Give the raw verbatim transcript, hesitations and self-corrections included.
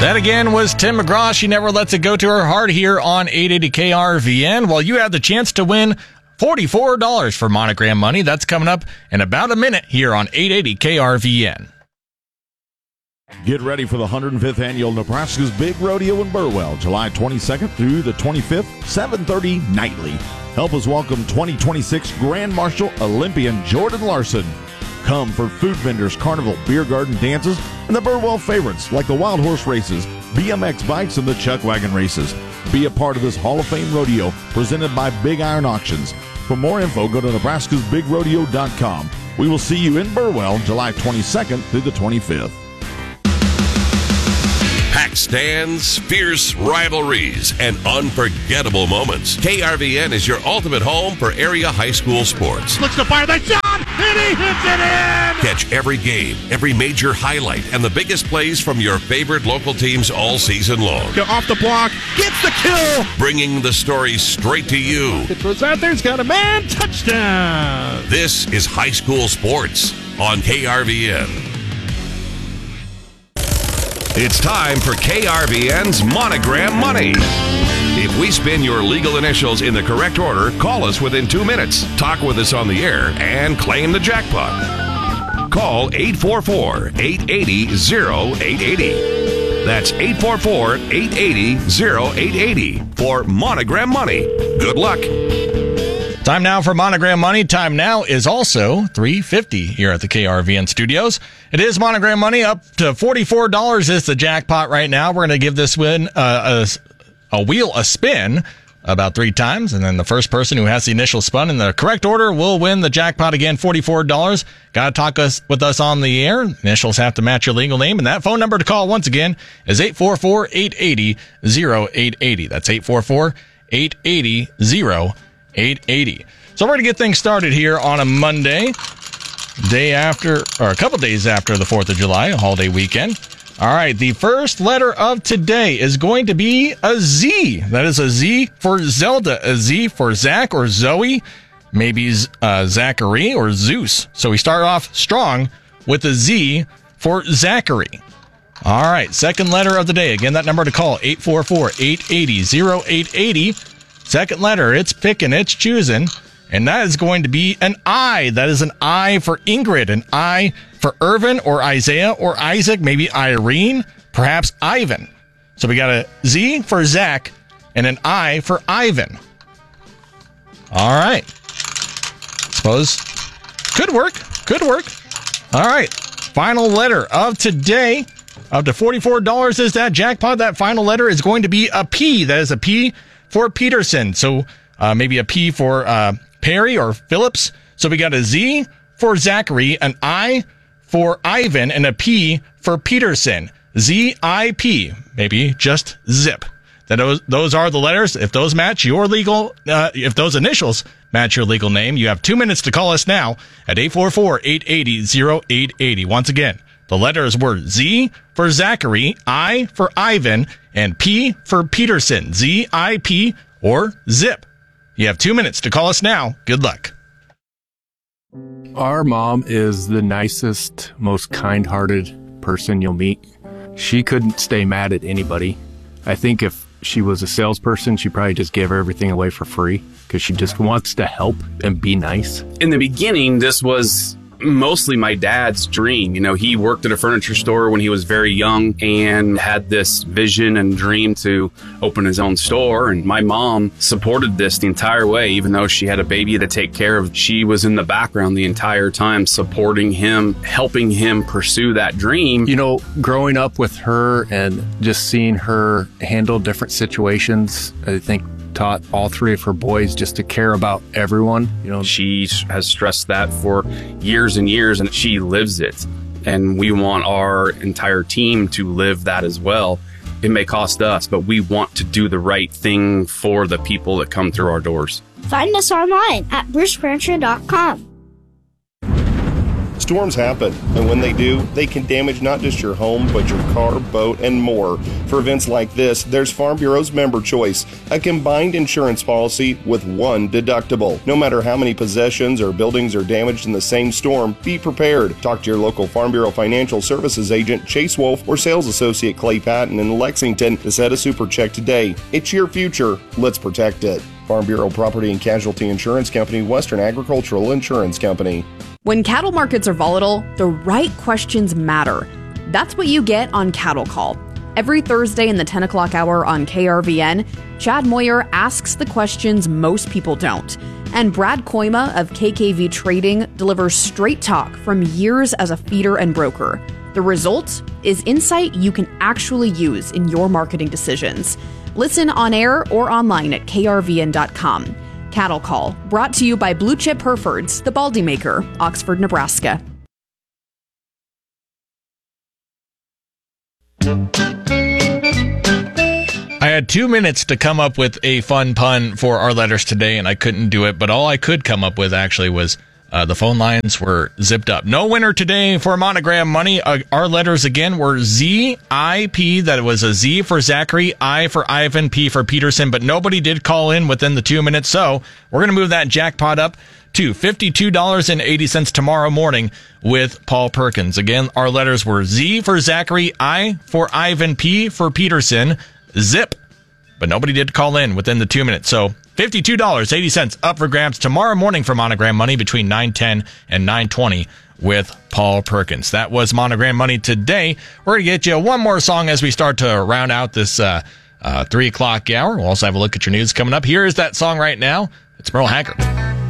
That again was Tim McGraw. She never lets it go to her heart here on eight eighty K R V N. Well, you have the chance to win forty-four dollars for Monogram money. That's coming up in about a minute here on eight eighty K R V N. Get ready for the one hundred fifth Annual Nebraska's Big Rodeo in Burwell, July twenty-second through the twenty-fifth, seven thirty nightly. Help us welcome twenty twenty-six Grand Marshal Olympian Jordan Larson. Come for food vendors, carnival, beer garden dances, and the Burwell favorites like the Wild Horse races, B M X bikes, and the Chuck Wagon races. Be a part of this Hall of Fame rodeo presented by Big Iron Auctions. For more info, go to nebraskas big rodeo dot com. We will see you in Burwell, July twenty-second through the twenty-fifth. Packed stands, fierce rivalries, and unforgettable moments. K R V N is your ultimate home for area high school sports. Looks to fire that shot, and he hits it in! Catch every game, every major highlight, and the biggest plays from your favorite local teams all season long. Go off the block, gets the kill! Bringing the story straight to you. It was out there, it's got a man, touchdown! This is high school sports on K R V N. It's time for K R V N's Monogram Money. If we spin your legal initials in the correct order, call us within two minutes, talk with us on the air, and claim the jackpot. Call eight four four, eight eight zero, oh eight eight oh. That's eight four four, eight eight zero, oh eight eight oh for Monogram Money. Good luck. Time now for Monogram Money. Time now is also three fifty here at the K R V N studios. It is Monogram Money. Up to forty-four dollars is the jackpot right now. We're going to give this win uh, a, a wheel a spin about three times, and then the first person who has the initial spun in the correct order will win the jackpot again, forty-four dollars. Got to talk us with us on the air. Initials have to match your legal name, and that phone number to call once again is eight four four, eight eight zero, oh eight eight oh. That's eight four four, eight eight zero, eight eight oh. So we're going to get things started here on a Monday, day after, or a couple days after the fourth of July, a holiday weekend. All right, the first letter of today is going to be a Z. That is a Z for Zelda, a Z for Zach or Zoe, maybe uh, Zachary or Zeus. So we start off strong with a Z for Zachary. All right, second letter of the day. Again, that number to call, eight four four, eight eight zero, eight eight oh. Second letter, it's picking, it's choosing, and that is going to be an I. That is an I for Ingrid, an I for Irvin or Isaiah or Isaac, maybe Irene, perhaps Ivan. So we got a Z for Zach and an I for Ivan. All right. Suppose could work, could work. All right. Final letter of today. Up to forty-four dollars is that jackpot. That final letter is going to be a P. That is a P for Peterson. So uh, maybe a P for uh, Perry or Phillips. So we got a Z for Zachary, an I for Ivan, and a P for Peterson. Z I P. Maybe just zip. That those, those are the letters. If those match your legal, uh, if those initials match your legal name, you have two minutes to call us now at eight four four, eight eight zero, eight eight oh. Once again, the letters were Z for Zachary, I for Ivan, and P for Peterson. Z I P or zip. You have two minutes to call us now. Good luck. Our mom is the nicest, most kind-hearted person you'll meet. She couldn't stay mad at anybody. I think if she was a salesperson, she'd probably just give everything away for free because she just wants to help and be nice. In the beginning, this was mostly my dad's dream. You know, he worked at a furniture store when he was very young and had this vision and dream to open his own store. And my mom supported this the entire way, even though she had a baby to take care of. She was in the background the entire time, supporting him, helping him pursue that dream. You know, growing up with her and just seeing her handle different situations, I think taught all three of her boys just to care about everyone. You know, she has stressed that for years and years, and she lives it. And we want our entire team to live that as well. It may cost us, but we want to do the right thing for the people that come through our doors. Find us online at bruce furniture dot com. Storms happen, and when they do, they can damage not just your home, but your car, boat, and more. For events like this, there's Farm Bureau's Member Choice, a combined insurance policy with one deductible. No matter how many possessions or buildings are damaged in the same storm, be prepared. Talk to your local Farm Bureau Financial Services agent, Chase Wolf, or sales associate Clay Patton in Lexington to set a super check today. It's your future. Let's protect it. Farm Bureau Property and Casualty Insurance Company, Western Agricultural Insurance Company. When cattle markets are volatile, the right questions matter. That's what you get on Cattle Call. Every Thursday in the ten o'clock hour on K R V N, Chad Moyer asks the questions most people don't. And Brad Koima of K K V Trading delivers straight talk from years as a feeder and broker. The result is insight you can actually use in your marketing decisions. Listen on air or online at K R V N dot com. Cattle Call, brought to you by Blue Chip Herefords, the Baldy Maker, Oxford, Nebraska. I had two minutes to come up with a fun pun for our letters today, and I couldn't do it, but all I could come up with actually was uh, the phone lines were zipped up. No winner today for Monogram Money. Uh, our letters again were Z I P. That was a Z for Zachary, I for Ivan, P for Peterson, but nobody did call in within the two minutes, so we're going to move that jackpot up to fifty-two dollars and eighty cents tomorrow morning with Paul Perkins. Again, our letters were Z for Zachary, I for Ivan, P for Peterson, zip, but nobody did call in within the two minutes, so fifty-two dollars and eighty cents up for grabs tomorrow morning for Monogram Money between nine ten and nine twenty with Paul Perkins. That was Monogram Money today. We're going to get you one more song as we start to round out this uh, uh, three o'clock hour. We'll also have a look at your news coming up. Here is that song right now. It's Merle Haggard.